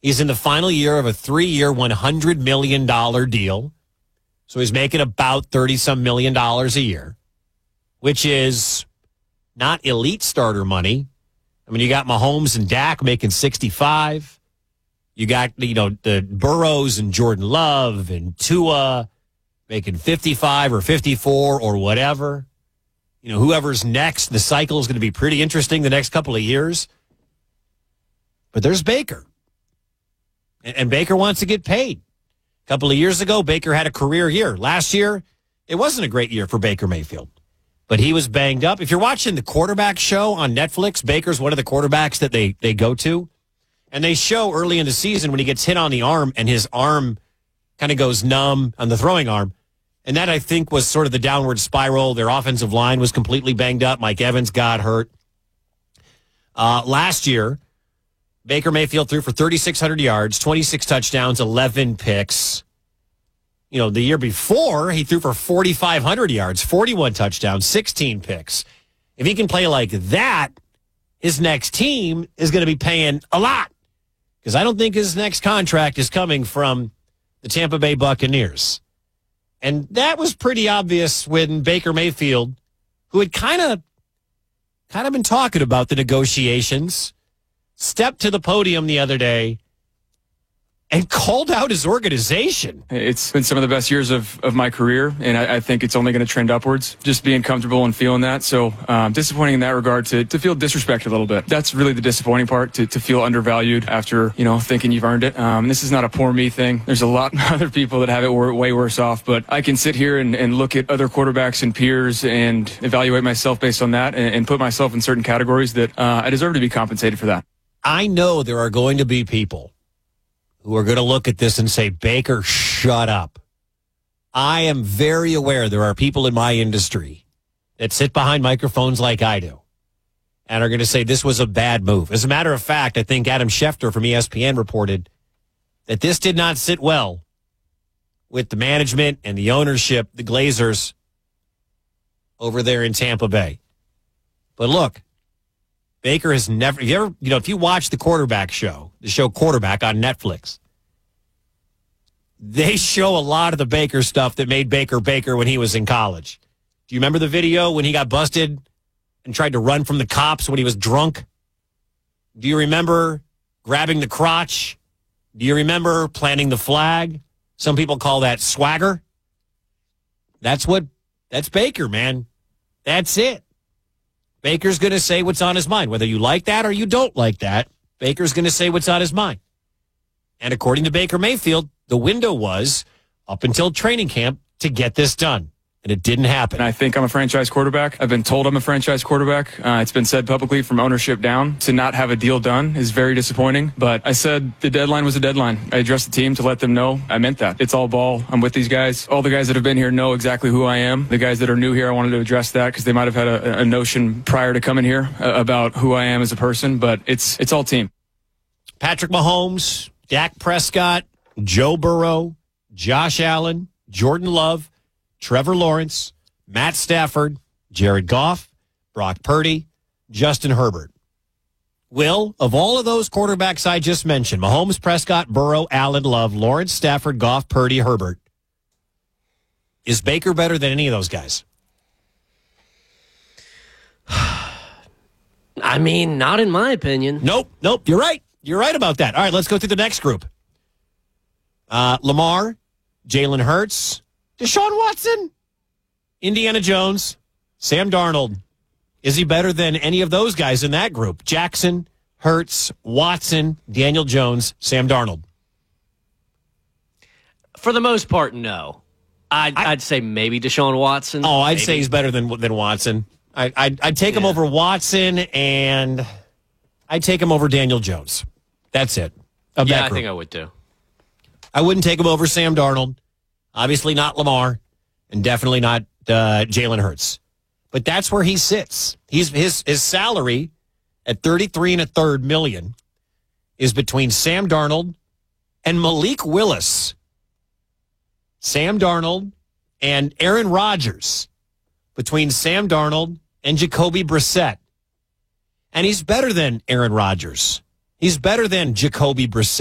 He's in the final year of a 3-year, $100 million deal. So he's making about $30-some million a year, which is not elite starter money. I mean, you got Mahomes and Dak making 65. You got, the Burrows and Jordan Love and Tua making 55 or 54 or whatever. Whoever's next, the cycle is going to be pretty interesting the next couple of years. But there's Baker. And Baker wants to get paid. A couple of years ago, Baker had a career year. Last year, it wasn't a great year for Baker Mayfield. But he was banged up. If you're watching the quarterback show on Netflix, Baker's one of the quarterbacks that they go to. And they show early in the season when he gets hit on the arm and his arm kind of goes numb on the throwing arm. And that, I think, was sort of the downward spiral. Their offensive line was completely banged up. Mike Evans got hurt. Last year, Baker Mayfield threw for 3,600 yards, 26 touchdowns, 11 picks. The year before, he threw for 4,500 yards, 41 touchdowns, 16 picks. If he can play like that, his next team is going to be paying a lot. Because I don't think his next contract is coming from the Tampa Bay Buccaneers. And that was pretty obvious when Baker Mayfield, who had kind of been talking about the negotiations, stepped to the podium the other day and called out his organization. It's been some of the best years of my career, and I think it's only going to trend upwards, just being comfortable and feeling that. So disappointing in that regard to feel disrespected a little bit. That's really the disappointing part, to feel undervalued after, thinking you've earned it. This is not a poor me thing. There's a lot of other people that have it way worse off, but I can sit here and look at other quarterbacks and peers and evaluate myself based on that and put myself in certain categories that I deserve to be compensated for that. I know there are going to be people who are going to look at this and say, Baker, shut up. I am very aware there are people in my industry that sit behind microphones like I do and are going to say this was a bad move. As a matter of fact, I think Adam Schefter from ESPN reported that this did not sit well with the management and the ownership, the Glazers, over there in Tampa Bay. But look, Baker has never, if you watch the quarterback show, the show Quarterback on Netflix, they show a lot of the Baker stuff that made Baker Baker when he was in college. Do you remember the video when he got busted and tried to run from the cops when he was drunk? Do you remember grabbing the crotch? Do you remember planting the flag? Some people call that swagger. That's Baker, man. That's it. Baker's going to say what's on his mind. Whether you like that or you don't like that, Baker's going to say what's on his mind. And according to Baker Mayfield, the window was up until training camp to get this done. And it didn't happen. I think I'm a franchise quarterback. I've been told I'm a franchise quarterback. It's been said publicly from ownership down. To not have a deal done is very disappointing. But I said the deadline was a deadline. I addressed the team to let them know I meant that. It's all ball. I'm with these guys. All the guys that have been here know exactly who I am. The guys that are new here, I wanted to address that because they might have had a notion prior to coming here about who I am as a person. But it's all team. Patrick Mahomes, Dak Prescott, Joe Burrow, Josh Allen, Jordan Love, Trevor Lawrence, Matt Stafford, Jared Goff, Brock Purdy, Justin Herbert. Will, of all of those quarterbacks I just mentioned, Mahomes, Prescott, Burrow, Allen, Love, Lawrence, Stafford, Goff, Purdy, Herbert, is Baker better than any of those guys? I mean, not in my opinion. Nope. You're right. You're right about that. All right, let's go through the next group. Lamar, Jalen Hurts, Deshaun Watson, Indiana Jones, Sam Darnold. Is he better than any of those guys in that group? Jackson, Hurts, Watson, Daniel Jones, Sam Darnold. For the most part, no. I'd say maybe Deshaun Watson. Oh, I'd maybe. say he's better than Watson. I'd take him over Watson, and I'd take him over Daniel Jones. That's it. I think I would too. I wouldn't take him over Sam Darnold. Obviously not Lamar, and definitely not Jalen Hurts. But that's where he sits. His salary at $33.33 million is between Sam Darnold and Malik Willis. Sam Darnold and Aaron Rodgers, between Sam Darnold and Jacoby Brissett. And he's better than Aaron Rodgers. He's better than Jacoby Brissett.